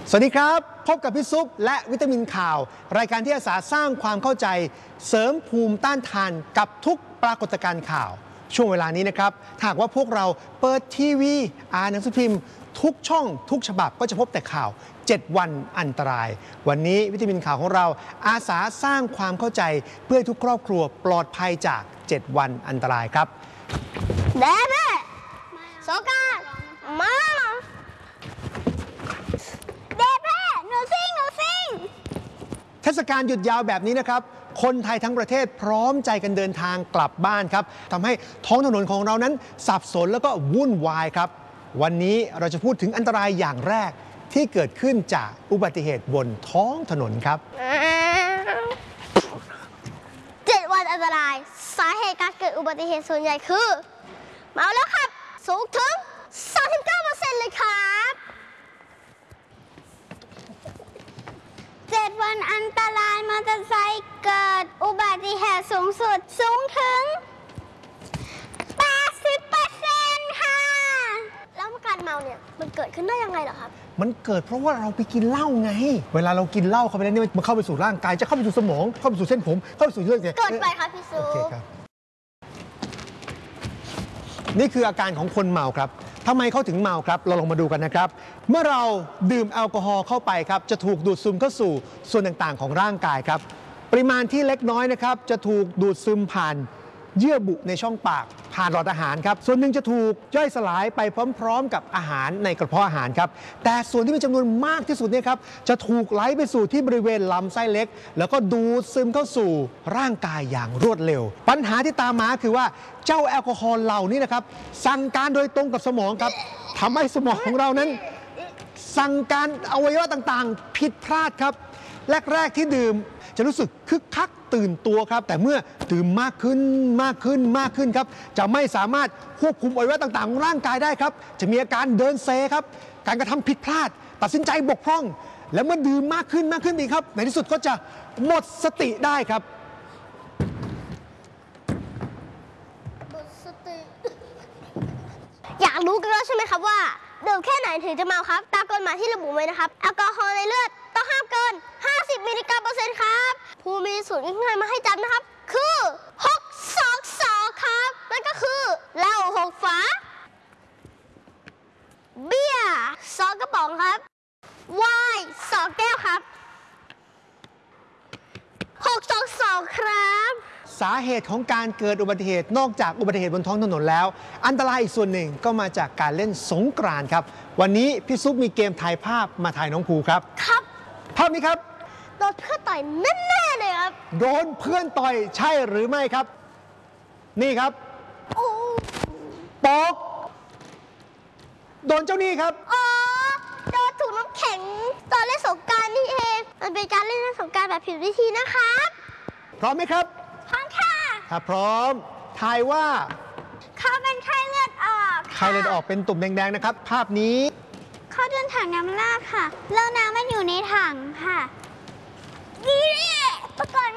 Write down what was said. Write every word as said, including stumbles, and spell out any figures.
สวัสดีครับพบกับพี่ซุปและวิตามินข่าวรายการที่อาสาสร้างความเข้าใจเสริมภูมิต้านทานกับทุกปรากฏการณ์ข่าวช่วงเวลานี้นะครับหากว่าพวกเราเปิดทีวีอ่านหนังสือพิมพ์ทุกช่องทุกฉบับก็จะพบแต่ข่าวเจ็ดวันอันตรายวันนี้วิตามินข่าวของเราอาสาสร้างความเข้าใจเพื่อให้ทุกครอบครัวปลอดภัยจากเจ็ดวันอันตรายครับเด็กโซกามาเด็กแม่หนูซิงหนูซิงเทศกาลหยุดยาวแบบนี้นะครับคนไทยทั้งประเทศพร้อมใจกันเดินทางกลับบ้านครับทำให้ท้องถนนของเรานั้นสับสนแล้วก็วุ่นวายครับวันนี้เราจะพูดถึงอันตรายอย่างแรกที่เกิดขึ้นจากอุบัติเหตุบนท้องถนนครับเจ็ดวันอันตรายสาเหตุการเกิดอุบัติเหตุส่วนใหญ่คือเมาแล้วครับสูงถึง สามสิบเก้าเปอร์เซ็นต์ เลยครับเจ็ดวันอันตรายมอเตอร์ไซค์เกิดอุบัติเหตุสูงสุดสูงถึง แปดสิบเปอร์เซ็นต์ ค่ะแล้วการเมาเนี่ยมันเกิดขึ้นได้ยังไงเหรอครับมันเกิดเพราะว่าเราไปกินเหล้าไงเวลาเรากินเหล้าเข้าไปแล้วเนี่ยมันเข้าไปสู่ร่างกายจะเข้าไปสู่สมองเข้าไปสู่เส้นผมเข้าไปสู่เลือดไงเกิดไปครับพี่ซูโอเคครับนี่คืออาการของคนเมาครับทำไมเขาถึงเมาครับเราลองมาดูกันนะครับเมื่อเราดื่มแอลกอฮอล์เข้าไปครับจะถูกดูดซึมเข้าสู่ส่วนต่างๆของร่างกายครับปริมาณที่เล็กน้อยนะครับจะถูกดูดซึมผ่านเยื่อบุในช่องปากผ่านหลอดอาหารครับส่วนหนึ่งจะถูกย่อยสลายไปพร้อมๆกับอาหารในกระเพาะอาหารครับแต่ส่วนที่มีจำนวนมากที่สุดเนี่ยครับจะถูกไหลไปสู่ที่บริเวณลำไส้เล็กแล้วก็ดูดซึมเข้าสู่ร่างกายอย่างรวดเร็วปัญหาที่ตามมาคือว่าเจ้าแอลกอฮอล์เหล่านี้นะครับสั่งการโดยตรงกับสมองครับทำให้สมองของเรานั้นสั่งการอวัยวะต่างๆผิดพลาดครับแรกๆที่ดื่มจะรู้สึกคึกคักตื่นตัวครับแต่เมื่อดื่มมากขึ้นมากขึ้นมากขึ้นครับจะไม่สามารถควบคุมอวัยวะต่างๆของร่างกายได้ครับจะมีอาการเดินเซครับการกระทำผิดพลาดตัดสินใจบกพร่องและเมื่อดื่มมากขึ้นมากขึ้นอีกครับในที่สุดก็จะหมดสติได้ครับหมดสติอยากรู้กันแล้วใช่ไหมครับว่าดื่มแค่ไหนถึงจะเมาครับตามกฎหมายที่ระบุไว้นะครับแอลกอฮอล์ในเลือดต้องห้ามเกินห้าสิบมิลลิกรัมเปอร์เซ็นต์ครับผู้มีสูตรง่ายๆมาให้จำนะครับคือหก สอง สองครับนั่นก็คือเหล้าหกฝาเบียร์สองกระป๋องครับไวน์สองแก้วครับหก สอง สองครับสาเหตุของการเกิดอุบัติเหตุนอกจากอุบัติเหตุบนท้องถนนแล้วอันตรายอีกส่วนหนึ่งก็มาจากการเล่นสงกรานต์ครับวันนี้พี่ซุปมีเกมถ่ายภาพมาถ่ายน้องภูครับครับภาพนี้ครับโดนเพื่อนต่อยแน่ๆเลยครับโดนเพื่อนต่อยใช่หรือไม่ครับนี่ครับโอ้ปอกโดนเจ้านี่ครับอ๋อโดนถูกน้ำแข็งตอนเล่นสงกรานต์นี่เองมันเป็นการเล่นสงกรานต์แบบผิดวิธีนะครับพร้อมไหมครับพร้อมค่ะถ้าพร้อมทายว่าเขาเป็นไข้เลือดออกไข้เลือดออกเป็นตุ่มแดงๆนะครับภาพนี้เขาเดินถังน้ำลากค่ะแล้วน้ำมันอยู่ในถังค่ะนี่ประกอบ